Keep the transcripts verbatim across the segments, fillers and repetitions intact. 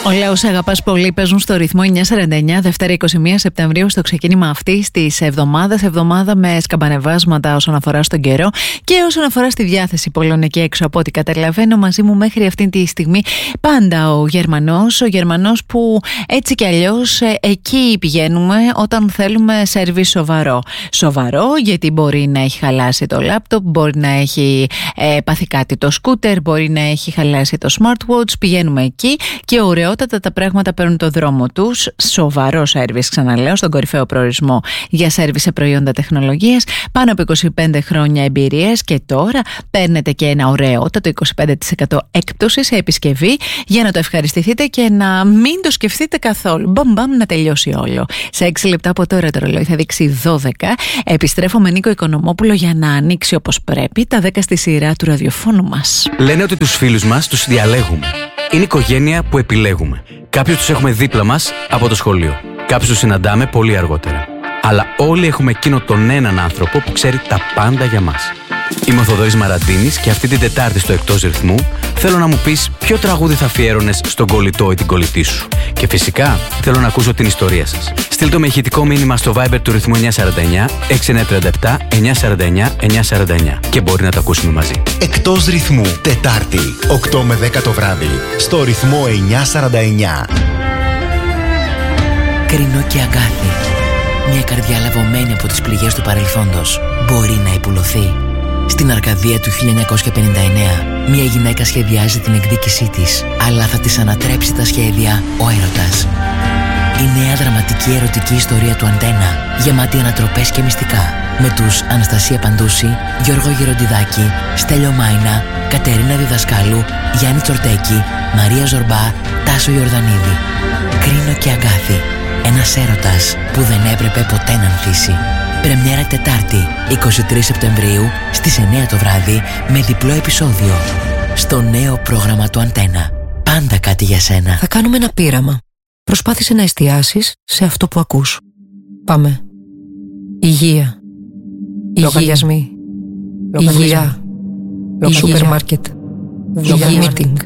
Ο Λέος Αγαπάς Πολύ παίζουν στο ρυθμό εννιά σαράντα εννιά, Δευτέρα είκοσι μία Σεπτεμβρίου, στο ξεκίνημα αυτής της εβδομάδας. Εβδομάδα με σκαμπανεβάσματα όσον αφορά στον καιρό και όσον αφορά στη διάθεση πολλών εκεί έξω. Από ό,τι καταλαβαίνω, μαζί μου μέχρι αυτή τη στιγμή πάντα ο Γερμανός. Ο Γερμανός που έτσι κι αλλιώς εκεί πηγαίνουμε όταν θέλουμε σερβις σοβαρό. Σοβαρό γιατί μπορεί να έχει χαλάσει το λάπτοπ, μπορεί να έχει ε, πάθει κάτι το σκούτερ, μπορεί να έχει χαλάσει το smartwatch. Πηγαίνουμε εκεί και ωραιότατα τα πράγματα παίρνουν το δρόμο τους. Σοβαρό σέρβις, ξαναλέω, στον κορυφαίο προορισμό για σέρβις σε προϊόντα τεχνολογίας. Πάνω από είκοσι πέντε χρόνια εμπειρίας και τώρα παίρνετε και ένα ωραιότατο είκοσι πέντε τοις εκατό έκπτωση σε επισκευή για να το ευχαριστηθείτε και να μην το σκεφτείτε καθόλου. Μπαμ μπαμ να τελειώσει όλο. Σε έξι λεπτά από τώρα το ρολόι θα δείξει δώδεκα. Επιστρέφω με Νίκο Οικονομόπουλο για να ανοίξει όπως πρέπει τα δέκα στη σειρά του ραδιοφώνου μας. Λένε ότι τους φίλους μας τους διαλέγουμε. Είναι οικογένεια που επιλέγουμε. Κάποιους τους έχουμε δίπλα μας από το σχολείο. Κάποιους τους συναντάμε πολύ αργότερα. Αλλά όλοι έχουμε εκείνο τον έναν άνθρωπο που ξέρει τα πάντα για μας. Είμαι ο Θοδωρής Μαραντίνης και αυτή την Τετάρτη στο Εκτός Ρυθμού θέλω να μου πεις ποιο τραγούδι θα αφιέρωνες στον κολλητό ή την κολλητή σου. Και φυσικά θέλω να ακούσω την ιστορία σας. Στείλτε με ηχητικό μήνυμα στο Viber του Ρυθμού εννιά σαράντα εννιά έξι εννιά τρία επτά εννιά σαράντα εννιά εννιά σαράντα εννιά και μπορεί να τα ακούσουμε μαζί. Εκτός Ρυθμού, Τετάρτη, οκτώ με δέκα το βράδυ, στο Ρυθμό εννιά σαράντα εννιά. Κρίνο και Αγκάθι. Μια καρδιά λαβωμένη από τις πληγές του παρελθόντος μπορεί να υπουλωθεί. Στην Αρκαδία του χίλια εννιακόσια πενήντα εννέα, μια γυναίκα σχεδιάζει την εκδίκησή της, αλλά θα της ανατρέψει τα σχέδια ο έρωτας. Η νέα δραματική ερωτική ιστορία του Αντένα, γεμάτη ανατροπές και μυστικά, με τους Αναστασία Παντούση, Γιώργο Γεροντιδάκη, Στέλιο Μάινα, Κατερίνα Διδασκάλου, Γιάννη Τσορτέκη, Μαρία Ζορμπά, Τάσο Ιορδανίδη. Κρίνο και Αγκάθι. Ένας έρωτας που δεν έπρεπε ποτέ να ανθίσει. Πρεμιέρα Τετάρτη, είκοσι τρεις Σεπτεμβρίου, στις εννιά το βράδυ, με διπλό επεισόδιο. Στο νέο πρόγραμμα του Αντένα. Πάντα κάτι για σένα. Θα κάνουμε ένα πείραμα. Προσπάθησε να εστιάσεις σε αυτό που ακούς. Πάμε. Υγεία. Λογαριασμοί. Υγεία. Σούπερ μάρκετ. Υγεία μίτινγκ.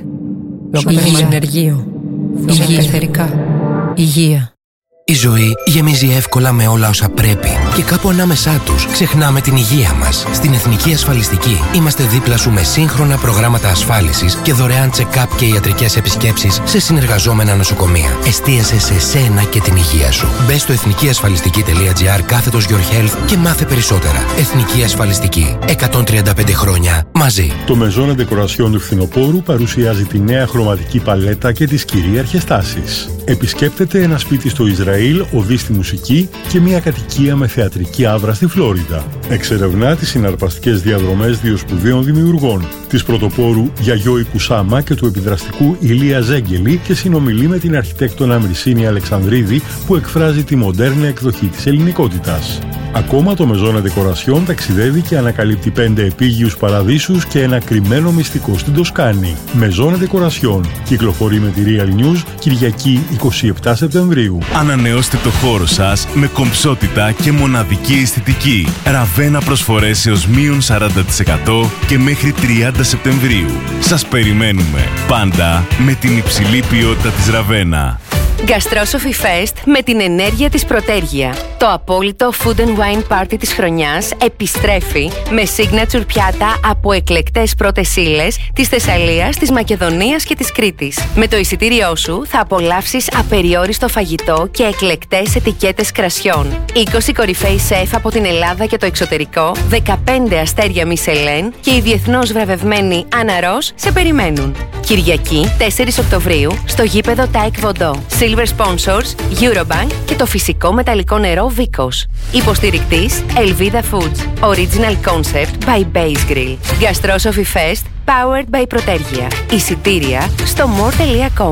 Υγεία ενεργείο. Υγεία εθερικά. Υγεία. Η ζωή γεμίζει εύκολα με όλα όσα πρέπει και κάπου ανάμεσά τους ξεχνάμε την υγεία μας. Στην Εθνική Ασφαλιστική είμαστε δίπλα σου με σύγχρονα προγράμματα ασφάλισης και δωρεάν check-up και ιατρικές επισκέψεις σε συνεργαζόμενα νοσοκομεία. Εστίασε σε σένα και την υγεία σου. Μπες στο εθνικιασφαλιστική τελεία τζι άρ κάθετος Your Health και μάθε περισσότερα. Εθνική Ασφαλιστική. εκατόν τριάντα πέντε χρόνια μαζί. Το Maison Decoration του φθινοπόρου παρουσιάζει τη νέα χρωματική παλέτα και τις κυρίαρχες τάσεις. Επισκέπτεται ένα σπίτι στο Ισραήλ, οδή στη μουσική και μια κατοικία με θεατρική άβρα στη Φλόριντα. Εξερευνά τις συναρπαστικές διαδρομές δύο σπουδαίων δημιουργών, της πρωτοπόρου Γιαγιώη Κουσάμα και του επιδραστικού Ηλία Ζέγγελη, και συνομιλεί με την αρχιτέκτονα Μυρσίνη Αλεξανδρίδη που εκφράζει τη μοντέρνα εκδοχή της ελληνικότητας. Ακόμα το Maison Decoration ταξιδεύει και ανακαλύπτει πέντε επίγειους παραδείσους και ένα κρυμμένο μυστικό στην Τοσκάνη. Maison Decoration κυκλοφορεί με τη Real News Κυριακή είκοσι επτά Σεπτεμβρίου. Ανανεώστε το χώρο σας με κομψότητα και μοναδική αισθητική. Ραβένα προσφορές έως μείον σαράντα τοις εκατό και μέχρι τριάντα Σεπτεμβρίου. Σας περιμένουμε πάντα με την υψηλή ποιότητα της Ραβένα. Gastro Sofi Fest με την ενέργεια της Πρωτέργεια. Το απόλυτο food and wine party της χρονιάς επιστρέφει με signature πιάτα από εκλεκτές πρώτες ύλες της Θεσσαλίας, της Μακεδονίας και της Κρήτης. Με το εισιτήριό σου θα απολαύσεις απεριόριστο φαγητό και εκλεκτές ετικέτες κρασιών. είκοσι κορυφαίοι σεφ από την Ελλάδα και το εξωτερικό, δεκαπέντε αστέρια Μισελέν και η διεθνώς βραβευμένη Άννα Ρος σε περιμένουν. Κυριακή τέσσερις Οκτωβρίου στο γήπεδο Taek Vodo. Silver Sponsors, Eurobank και το φυσικό μεταλλικό νερό Vicos. Υποστηρικτής Elvida Foods. Original Concept by Base Grill. Gastro Sofi Fest, powered by Πρωτέργεια. Εισιτήρια στο more τελεία com.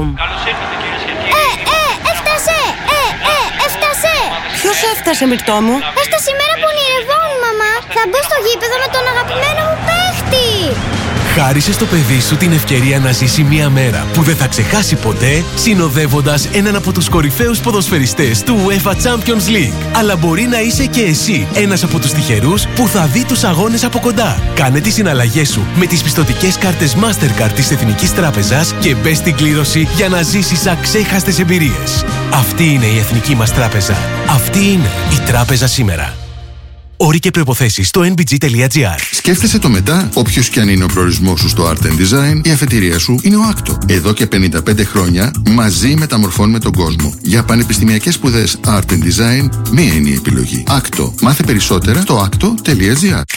Ε, ε, έφτασε! Ε, ε, έφτασε! Ποιος έφτασε, Μυρτώ μου? Έφτασε η μέρα που ονειρευόμουν, μαμά. Θα μπω στο γήπεδο με τον αγαπημένο μου παίχτη. Χάρισε στο παιδί σου την ευκαιρία να ζήσει μια μέρα που δεν θα ξεχάσει ποτέ, συνοδεύοντας έναν από τους κορυφαίους ποδοσφαιριστές του UEFA Champions League. Αλλά μπορεί να είσαι και εσύ ένας από τους τυχερούς που θα δει τους αγώνες από κοντά. Κάνε τις συναλλαγές σου με τις πιστωτικές κάρτες Mastercard της Εθνικής Τράπεζας και μπες στην κλήρωση για να ζήσεις αξέχαστες εμπειρίες. Αυτή είναι η Εθνική μας Τράπεζα. Αυτή είναι η Τράπεζα σήμερα. Όροι και προϋποθέσεις στο εν μπι τζι τελεία τζι άρ. Σκέφτεσαι το μετά, όποιος και αν είναι ο προορισμός σου στο Art and Design, η αφετηρία σου είναι ο άκτο. Εδώ και πενήντα πέντε χρόνια μαζί μεταμορφώνουμε τον κόσμο. Για πανεπιστημιακές σπουδές Art and Design, μία είναι η επιλογή. άκτο. Μάθε περισσότερα στο άκτο τελεία τζι άρ.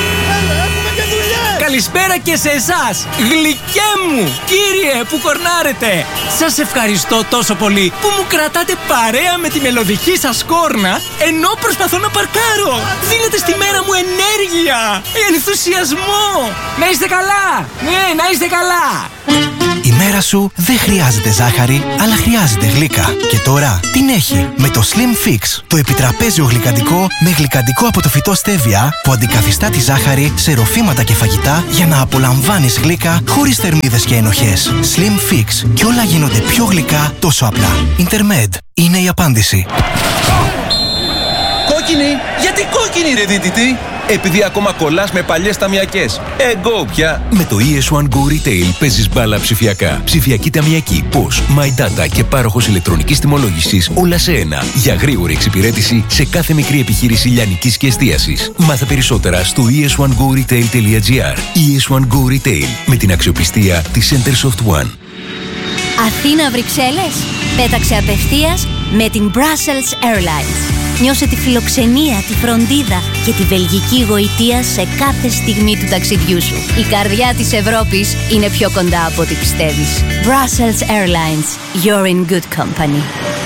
Καλησπέρα και σε εσάς, γλυκέ μου, κύριε που κορνάρετε. Σας ευχαριστώ τόσο πολύ που μου κρατάτε παρέα με τη μελωδική σας κόρνα ενώ προσπαθώ να παρκάρω. Δίνετε στη μέρα μου ενέργεια, ενθουσιασμό. Να είστε καλά, ναι, να είστε καλά. Η μέρα σου δεν χρειάζεται ζάχαρη, αλλά χρειάζεται γλύκα. Και τώρα την έχει με το Slim Fix, το επιτραπέζιο γλυκαντικό με γλυκαντικό από το φυτό στέβια που αντικαθιστά τη ζάχαρη σε ροφήματα και φαγητά για να απολαμβάνεις γλύκα χωρίς θερμίδες και ενοχές. Slim Fix, και όλα γίνονται πιο γλυκά τόσο απλά. Intermed είναι η απάντηση. Κόκκινη! Γιατί κόκκινη ρε δίτητη! Επειδή ακόμα κολλάς με παλιές ταμιακές. Εγώ πια! Με το ι ες βαν Go Retail παίζεις μπάλα ψηφιακά. Ψηφιακή ταμιακή, Posh, My Data και πάροχος ηλεκτρονικής τιμολόγησης, όλα σε ένα. Για γρήγορη εξυπηρέτηση σε κάθε μικρή επιχείρηση λιανικής και εστίασης. Μάθε περισσότερα στο ι ες βαν go retail τελεία τζι άρ. ι ες βαν Go Retail, με την αξιοπιστία της Centersoft One. Αθήνα Βρυξέλλες. Πέταξε απευθείας με την Brussels Airlines. Νιώσε τη φιλοξενία, τη φροντίδα και τη βελγική γοητεία σε κάθε στιγμή του ταξιδιού σου. Η καρδιά της Ευρώπης είναι πιο κοντά από ό,τι πιστεύεις. Brussels Airlines. You're in good company.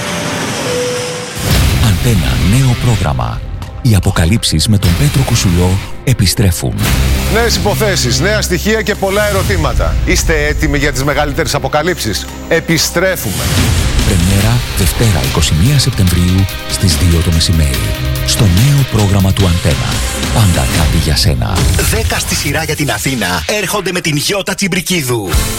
Αντένα, νέο πρόγραμμα. Οι αποκαλύψεις με τον Πέτρο Κουσουλό επιστρέφουν. Νέες υποθέσεις, νέα στοιχεία και πολλά ερωτήματα. Είστε έτοιμοι για τις μεγαλύτερες αποκαλύψεις? Επιστρέφουμε. Πρεμιέρα Δευτέρα εικοστή πρώτη Σεπτεμβρίου στις δύο το μεσημέρι. Στο νέο πρόγραμμα του Αντένα. Πάντα κάτι για σένα. Δέκα στη σειρά για την Αθήνα έρχονται με την Γιώτα Τσιμπρικίδου.